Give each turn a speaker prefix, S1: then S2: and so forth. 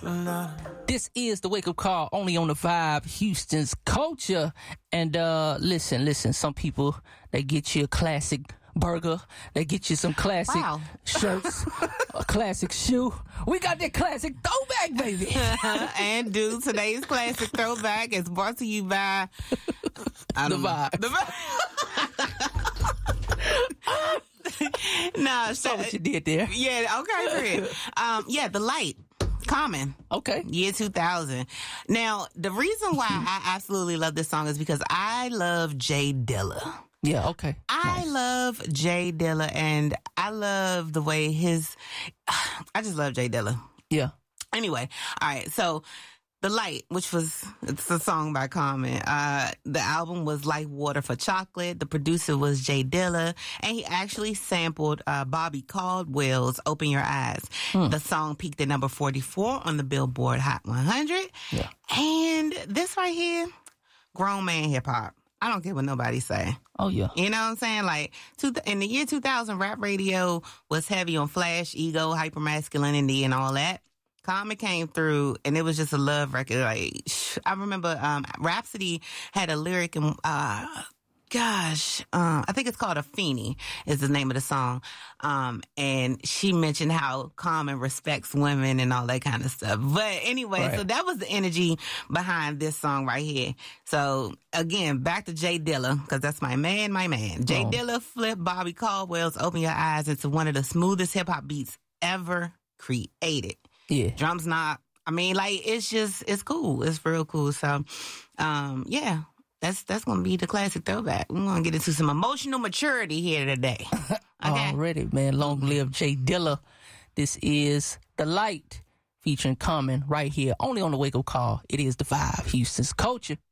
S1: This is the Wake Up Call, only on the Vibe, Houston's culture. And listen, some people, they get you a classic burger, they get you some classic shirts, a classic shoe. We got that classic throwback, baby.
S2: And dude, today's classic throwback is brought to you by
S1: The Vibe.
S2: No,
S1: so what you did there.
S2: Yeah, okay, Fred. The Light. Common.
S1: Okay.
S2: Year 2000. Now, the reason why I absolutely love this song is because I love Jay Dilla.
S1: Yeah, okay.
S2: I love Jay Dilla, and I love the way I just love Jay Dilla.
S1: Yeah.
S2: Anyway, all right, so The Light, it's a song by Common. The album was Like Water for Chocolate. The producer was Jay Dilla, and he actually sampled Bobby Caldwell's Open Your Eyes. The song peaked at number 44 on the Billboard Hot 100.
S1: Yeah.
S2: And this right here, grown man hip hop. I don't care what nobody say.
S1: Oh, yeah.
S2: You know what I'm saying? Like, in the year 2000, rap radio was heavy on flash, ego, hypermasculinity, and all that. Common came through, and it was just a love record. Like, I remember Rhapsody had a lyric, and I think it's called Afeni is the name of the song. And she mentioned how Common respects women and all that kind of stuff. But anyway, right. So that was the energy behind this song right here. So again, back to Jay Dilla, because that's my man. Jay Dilla flipped Bobby Caldwell's Open Your Eyes into one of the smoothest hip hop beats ever created.
S1: Yeah.
S2: Drums not, it's cool. It's real cool. So, yeah. That's going to be the classic throwback. We're going to get into some emotional maturity here today. Okay?
S1: Already, man. Long live Jay Dilla. This is The Light featuring Common right here, only on the Wake Up Call. It is the Vibe, Houston's culture.